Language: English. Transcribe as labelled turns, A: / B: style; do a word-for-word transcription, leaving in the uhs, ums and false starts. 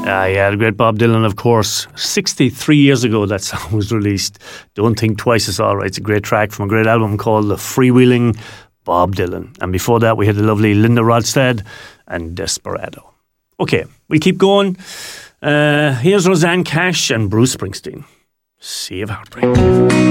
A: Ah, yeah, the great Bob Dylan, of course. sixty-three years ago that song was released. Don't Think Twice, It's All Right. It's a great track from a great album called The Freewheeling Bob Dylan. And before that, we had the lovely Linda Ronstadt and Desperado. Okay, we'll keep going. Uh, here's Rosanne Cash and Bruce Springsteen. Sea of Heartbreak.